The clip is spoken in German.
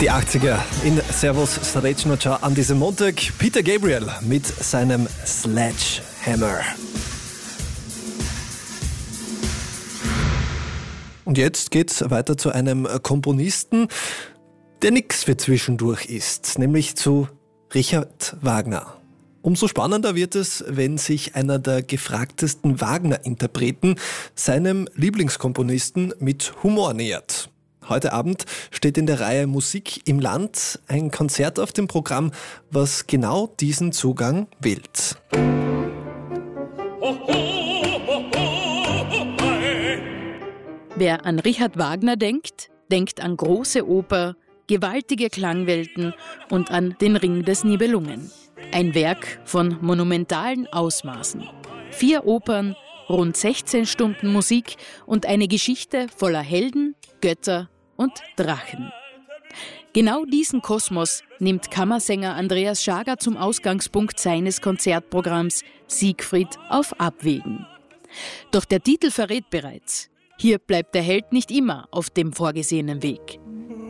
Die 80er in Servus Srečna Ciao an diesem Montag. Peter Gabriel mit seinem Sledgehammer. Und jetzt geht's weiter zu einem Komponisten, der nix für zwischendurch ist, nämlich zu Richard Wagner. Umso spannender wird es, wenn sich einer der gefragtesten Wagner-Interpreten seinem Lieblingskomponisten mit Humor nähert. Heute Abend steht in der Reihe Musik im Land ein Konzert auf dem Programm, was genau diesen Zugang wählt. Wer an Richard Wagner denkt, denkt an große Oper, gewaltige Klangwelten und an den Ring des Nibelungen. Ein Werk von monumentalen Ausmaßen. 4 Opern, rund 16 Stunden Musik und eine Geschichte voller Helden, Götter und Drachen. Genau diesen Kosmos nimmt Kammersänger Andreas Schager zum Ausgangspunkt seines Konzertprogramms Siegfried auf Abwägen. Doch der Titel verrät bereits: Hier bleibt der Held nicht immer auf dem vorgesehenen Weg.